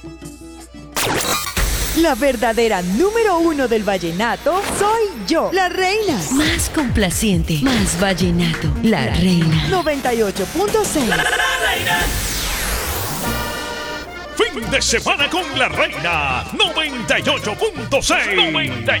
La verdadera número uno del vallenato soy yo, la reina. Más complaciente, más vallenato, la reina. 98.6. ¡La reina! Fin de semana con la reina. 98.6.